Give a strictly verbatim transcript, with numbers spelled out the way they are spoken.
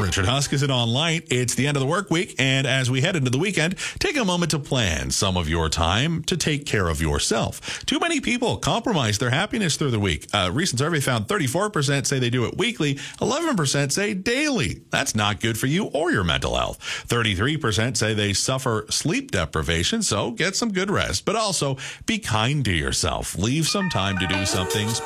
Richard Huskisson on Light. It's the end of the work week, and as we head into the weekend, take a moment to plan some of your time to take care of yourself. Too many people compromise their happiness through the week. A recent survey found thirty-four percent say they do it weekly, eleven percent say daily. That's not good for you or your mental health. thirty-three percent say they suffer sleep deprivation, so get some good rest. But also, be kind to yourself. Leave some time to do something special.